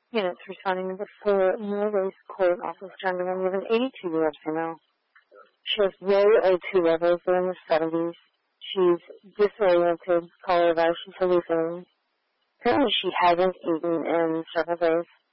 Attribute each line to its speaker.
Speaker 1: Units responding to the full-race court office gentleman with an 82-year-old female. She has low O2 levels. They're in the 70s. She's disoriented. Call her about. She's hallucinating. Apparently she hasn't eaten in several days.